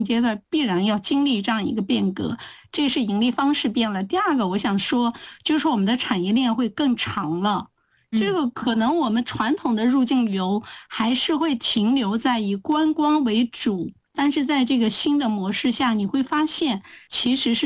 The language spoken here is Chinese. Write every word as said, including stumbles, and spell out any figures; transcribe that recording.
阶段必然要经历这样一个变革，这是盈利方式变了。第二个我想说，就是我们的产业链会更长了。这个可能我们传统的入境游还是会停留在以观光为主，但是在这个新的模式下，你会发现其实是